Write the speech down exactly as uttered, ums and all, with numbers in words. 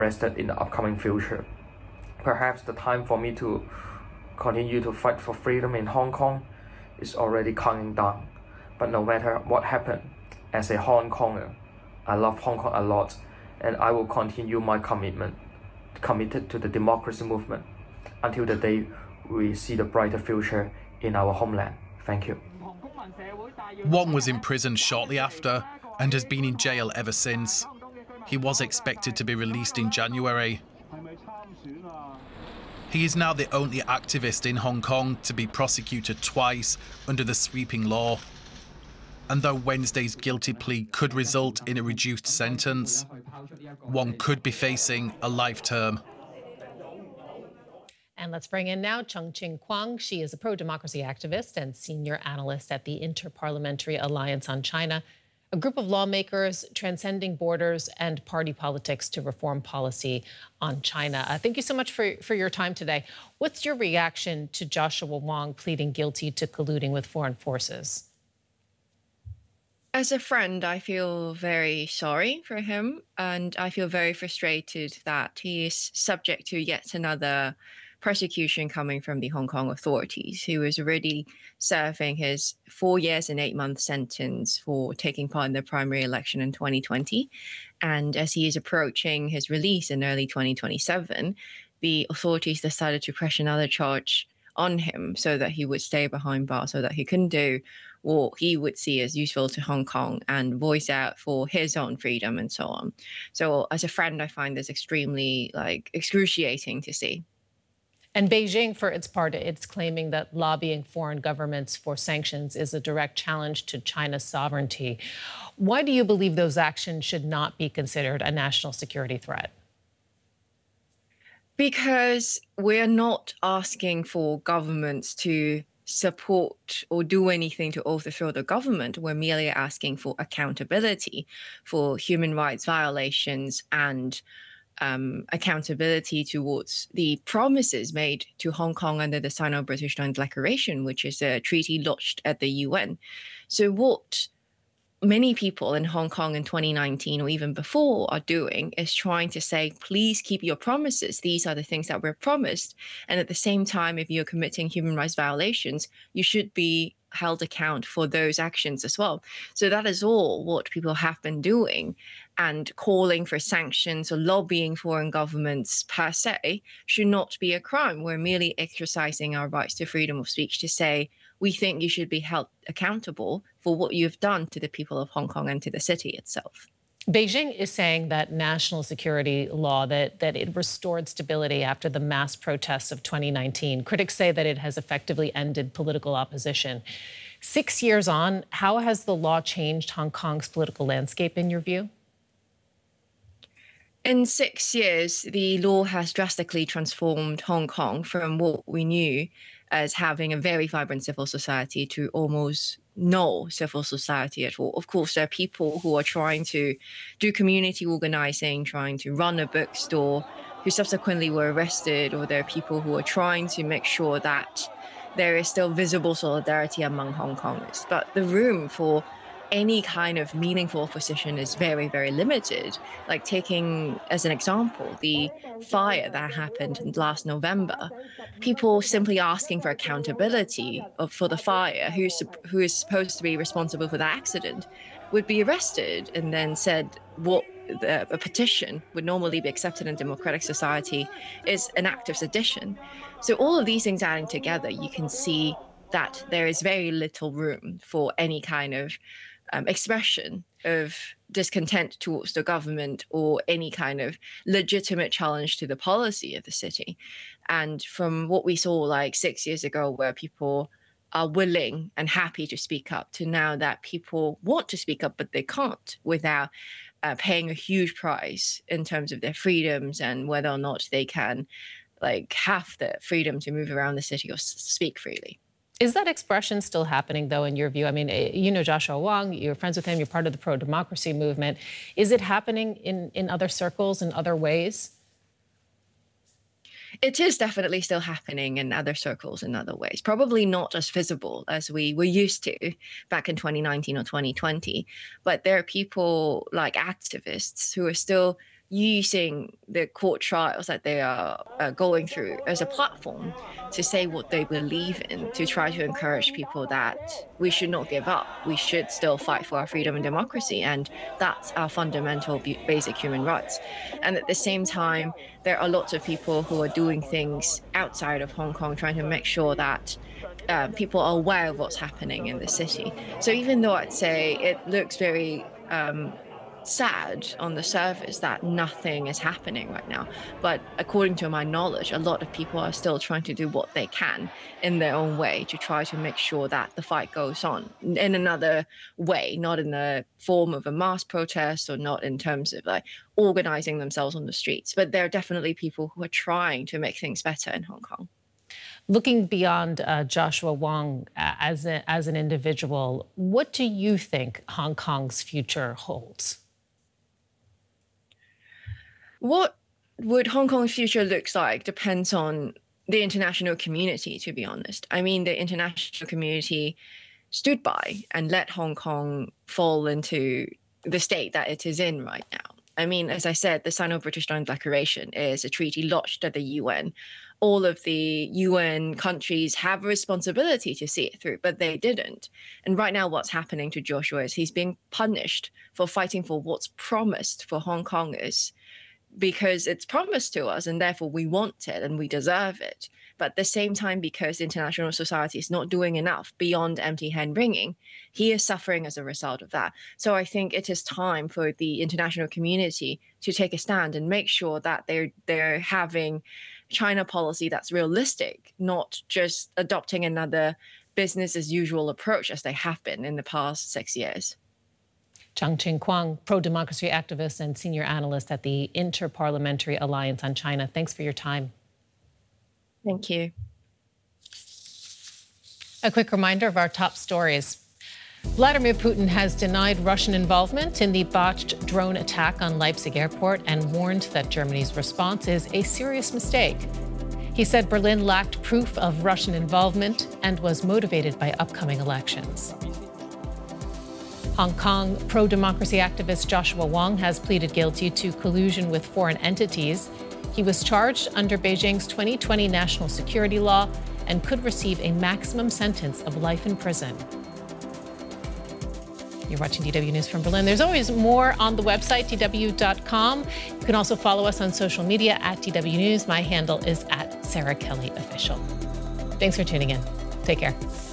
arrested in the upcoming future. Perhaps the time for me to continue to fight for freedom in Hong Kong is already counting down. But no matter what happened, as a Hong Konger, I love Hong Kong a lot, and I will continue my commitment, committed to the democracy movement until the day we see the brighter future in our homeland. Thank you. Wong was imprisoned shortly after and has been in jail ever since. He was expected to be released in January. He is now the only activist in Hong Kong to be prosecuted twice under the sweeping law. And though Wednesday's guilty plea could result in a reduced sentence, Wong could be facing a life term. And let's bring in now Cheng-Ching Kwang. She is a pro-democracy activist and senior analyst at the Inter-Parliamentary Alliance on China, a group of lawmakers transcending borders and party politics to reform policy on China. Uh, thank you so much for, for your time today. What's your reaction to Joshua Wong pleading guilty to colluding with foreign forces? As a friend, I feel very sorry for him, and I feel very frustrated that he is subject to yet another prosecution coming from the Hong Kong authorities, who is already serving his four years and eight month sentence for taking part in the primary election in twenty twenty. And as he is approaching his release in early twenty twenty-seven, the authorities decided to press another charge on him so that he would stay behind bars, so that he couldn't do what he would see as useful to Hong Kong and voice out for his own freedom and so on. So as a friend, I find this extremely like excruciating to see. And Beijing, for its part, it's claiming that lobbying foreign governments for sanctions is a direct challenge to China's sovereignty. Why do you believe those actions should not be considered a national security threat? Because we're not asking for governments to support or do anything to overthrow the government. We're merely asking for accountability for human rights violations and Um, accountability towards the promises made to Hong Kong under the Sino-British Non-Declaration, which is a treaty lodged at the U N. So what many people in Hong Kong in twenty nineteen or even before are doing is trying to say, please keep your promises. These are the things that were promised. And at the same time, if you're committing human rights violations, you should be held account for those actions as well. So that is all what people have been doing, and calling for sanctions or lobbying foreign governments per se should not be a crime. We're merely exercising our rights to freedom of speech to say, we think you should be held accountable for what you've done to the people of Hong Kong and to the city itself. Beijing is saying that national security law, that, that it restored stability after the mass protests of twenty nineteen. Critics say that it has effectively ended political opposition. Six years on, how has the law changed Hong Kong's political landscape, in your view? In six years, the law has drastically transformed Hong Kong from what we knew as having a very vibrant civil society to almost no civil society at all. Of course, there are people who are trying to do community organizing, trying to run a bookstore, who subsequently were arrested, or there are people who are trying to make sure that there is still visible solidarity among Hong Kongers. But the room for any kind of meaningful opposition is very, very limited. Like taking as an example, the fire that happened last November, people simply asking for accountability of, for the fire, who's, who is supposed to be responsible for the accident, would be arrested and then said what the, a petition would normally be accepted in a democratic society is an act of sedition. So all of these things adding together, you can see that there is very little room for any kind of Um, expression of discontent towards the government or any kind of legitimate challenge to the policy of the city. And from what we saw like six years ago, where people are willing and happy to speak up, to now that people want to speak up, but they can't without uh, paying a huge price in terms of their freedoms and whether or not they can like have the freedom to move around the city or s- speak freely. Is that expression still happening, though, in your view? I mean, you know Joshua Wong, you're friends with him, you're part of the pro-democracy movement. Is it happening in, in other circles, in other ways? It is definitely still happening in other circles in other ways, probably not as visible as we were used to back in twenty nineteen or twenty twenty. But there are people like activists who are still using the court trials that they are uh, going through as a platform to say what they believe in, to try to encourage people that we should not give up. We should still fight for our freedom and democracy, and that's our fundamental basic human rights. And at the same time, there are lots of people who are doing things outside of Hong Kong, trying to make sure that uh, people are aware of what's happening in the city. So even though I'd say it looks very um, sad on the surface that nothing is happening right now, but according to my knowledge, a lot of people are still trying to do what they can in their own way to try to make sure that the fight goes on in another way, not in the form of a mass protest or not in terms of like organizing themselves on the streets. But there are definitely people who are trying to make things better in Hong Kong. Looking beyond uh, Joshua Wong uh, as, a, as an individual, what do you think Hong Kong's future holds? What would Hong Kong's future looks like depends on the international community, to be honest. I mean, the international community stood by and let Hong Kong fall into the state that it is in right now. I mean, as I said, the Sino-British Non-Declaration is a treaty lodged at the U N. All of the U N countries have a responsibility to see it through, but they didn't. And right now what's happening to Joshua is he's being punished for fighting for what's promised for Hong Kongers, because it's promised to us and therefore we want it and we deserve it. But at the same time, because international society is not doing enough beyond empty hand wringing, he is suffering as a result of that. So I think it is time for the international community to take a stand and make sure that they're they're having China policy that's realistic, not just adopting another business as usual approach as they have been in the past six years. Changqing Kwang, pro-democracy activist and senior analyst at the Inter-Parliamentary Alliance on China. Thanks for your time. Thank you. A quick reminder of our top stories. Vladimir Putin has denied Russian involvement in the botched drone attack on Leipzig airport and warned that Germany's response is a serious mistake. He said Berlin lacked proof of Russian involvement and was motivated by upcoming elections. Hong Kong pro-democracy activist Joshua Wong has pleaded guilty to collusion with foreign entities. He was charged under Beijing's twenty twenty national security law and could receive a maximum sentence of life in prison. You're watching D W News from Berlin. There's always more on the website, D W dot com. You can also follow us on social media at D W News. My handle is at Sarah Kelly Official. Thanks for tuning in. Take care.